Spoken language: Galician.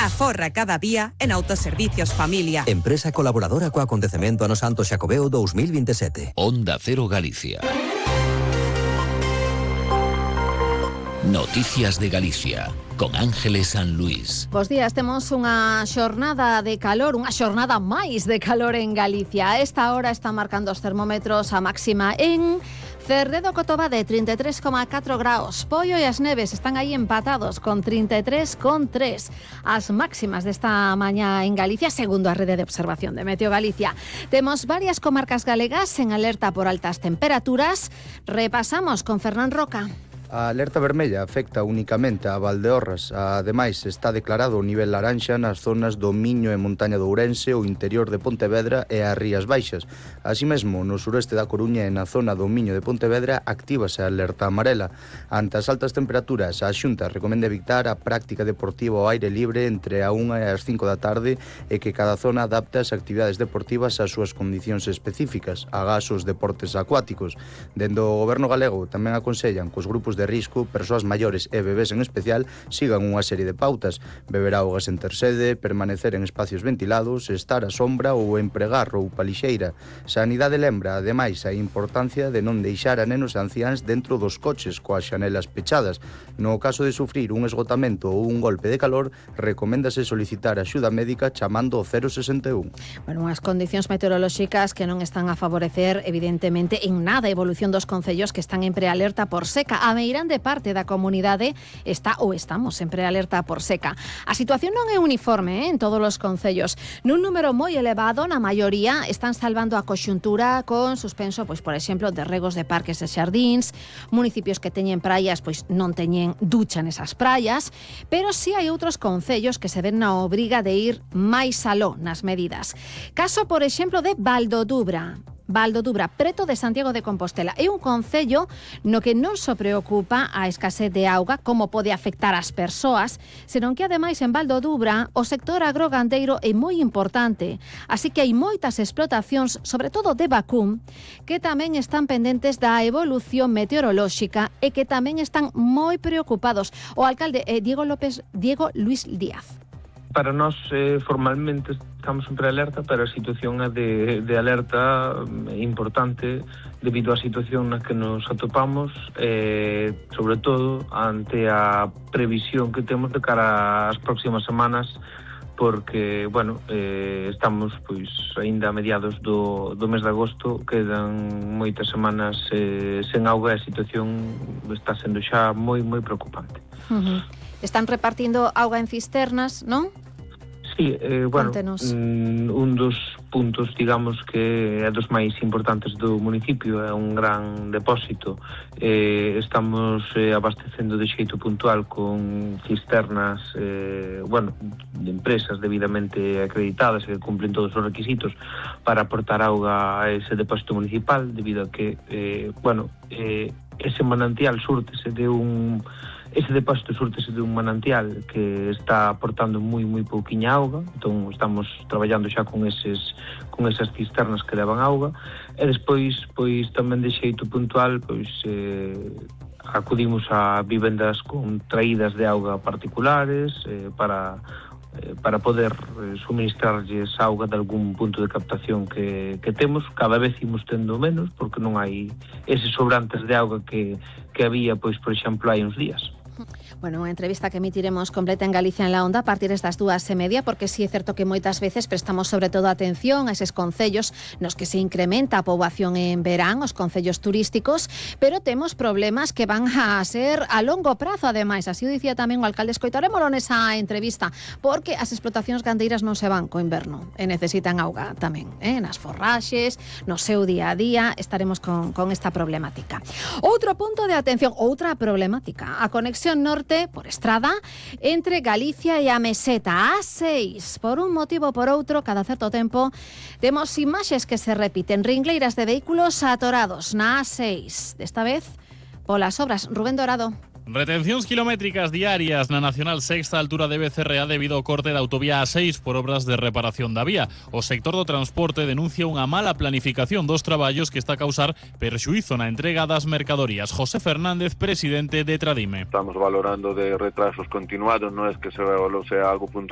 Aforra cada día en Autoservicios Familia. Empresa colaboradora co acontecemento ano Santo Xacobeo 2027. Onda Cero Galicia. Noticias de Galicia, con Ángeles San Luis. Bos días, temos unha xornada de calor, unha xornada máis de calor en Galicia. A esta hora están marcando os termómetros a máxima en Cerredo Cotobá de 33,4 graus. Poio e as Neves están aí empatados con 33,3. As máximas desta mañá en Galicia, segundo a rede de observación de Meteo Galicia. Temos varias comarcas galegas en alerta por altas temperaturas. Repasamos con Fernán Roca. A alerta vermella afecta únicamente a Valdeorras. Ademais, está declarado o nivel laranxa nas zonas do Miño e Montaña de Ourense, o interior de Pontevedra e as Rías Baixas. Así mesmo, no suroeste da Coruña e na zona do Miño de Pontevedra actívase a alerta amarela. Ante as altas temperaturas, a Xunta recomenda evitar a práctica deportiva ao aire libre entre a 1 e as 5 da tarde e que cada zona adapte as actividades deportivas ás súas condicións específicas, agás os deportes acuáticos. Dende o Goberno galego tamén aconsellan que os grupos de risco, persoas maiores e bebés en especial, sigan unha serie de pautas: beber auga sen ter sede, permanecer en espacios ventilados, estar á sombra ou empregar roupa lixeira. Sanidade lembra, ademais, a importancia de non deixar a nenos e anciáns dentro dos coches coas xanelas pechadas. No caso de sufrir un esgotamento ou un golpe de calor, recoméndase solicitar axuda médica chamando ao 061. Bueno, unhas condicións meteorolóxicas que non están a favorecer, evidentemente, en nada a evolución dos concellos que están en prealerta por seca. A grande parte da comunidade está ou estamos en prealerta por seca. A situación non é uniforme en todos os concellos. Nun número moi elevado, na maioría, están salvando a conxuntura con suspenso, pois, por exemplo, de regos de parques e xardíns. Municipios que teñen praias, pois non teñen ducha nesas praias, pero si hai outros concellos que se ven na obriga de ir máis aló nas medidas. Caso, por exemplo, de Valdodubra, preto de Santiago de Compostela. É un concello no que non só preocupa a escasez de auga, como pode afectar as persoas, senón que ademais en Valdodubra o sector agrogandeiro é moi importante. Así que hai moitas explotacións, sobre todo de vacún, que tamén están pendentes da evolución meteorolóxica e que tamén están moi preocupados. O alcalde Diego Luis Díaz. Para nós, formalmente, estamos en prealerta, pero a situación é de alerta importante debido á situación na que nos atopamos, sobre todo ante a previsión que temos de cara ás próximas semanas, porque, bueno, estamos pois aínda a mediados do mes de agosto, quedan moitas semanas sen auga e a situación está sendo xa moi preocupante. Están repartindo auga en cisternas, non? Sí, bueno, Contenos. Un dos puntos, digamos, que é dos máis importantes do municipio, é un gran depósito. Estamos abastecendo de xeito puntual con cisternas, bueno, de empresas debidamente acreditadas e que cumplen todos os requisitos para aportar auga a ese depósito municipal, debido a que, bueno, ese manantial súrtese de un... Ese depósito súrtese de un manantial que está aportando moi pouquiña auga, entón estamos traballando xa con esas cisternas que levan auga, e despois, pois tamén de xeito puntual, pois acudimos a vivendas con traídas de auga particulares para poder suministrarlles auga de algún punto de captación que temos. Cada vez imos tendo menos, porque non hai eses sobrantes de auga que había, pois, por exemplo, hai uns días. Bueno, unha entrevista que emitiremos completa en Galicia en la Onda a partir destas 2:30, porque sí é certo que moitas veces prestamos sobre todo atención a eses concellos nos que se incrementa a poboación en verán, os concellos turísticos, pero temos problemas que van a ser a longo prazo, ademais. Así o dicía tamén o alcalde. Escoitarémolo nesa entrevista, porque as explotacións gandeiras non se van co inverno e necesitan auga tamén, nas forraxes, no seu día a día. Estaremos con esta problemática. Outro punto de atención, outra problemática, a conexión norte por estrada entre Galicia e a Meseta, A6. Por un motivo ou por outro, cada certo tempo temos imaxes que se repiten, ringleiras de vehículos atorados na A6, desta vez polas obras. Rubén Dorado. Retencións kilométricas diarias na Nacional Sexta altura de Becerrea debido ao corte da autovía A6 por obras de reparación da vía. O sector do transporte denuncia unha mala planificación dos traballos que está a causar perxuízo na entrega das mercadorías. José Fernández, presidente de Tradime. Estamos valorando de retrasos continuados, non é que se sea algo puntual